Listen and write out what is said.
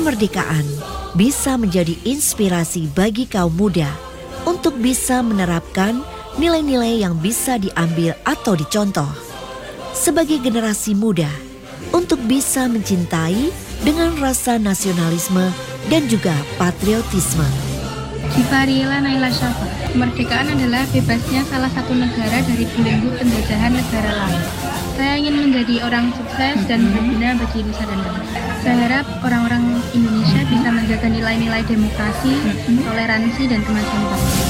kemerdekaan bisa menjadi inspirasi bagi kaum muda untuk bisa menerapkan nilai-nilai yang bisa diambil atau dicontoh sebagai generasi muda untuk bisa mencintai dengan rasa nasionalisme dan juga patriotisme. Jifarila Naila Syafa. Kemerdekaan adalah bebasnya salah satu negara dari belenggu penjajahan negara lain. Saya ingin menjadi orang sukses dan berguna bagi nusa dan bangsa. Saya harap orang-orang Indonesia bisa menjaga nilai-nilai demokrasi, toleransi, dan kemajuan bangsa.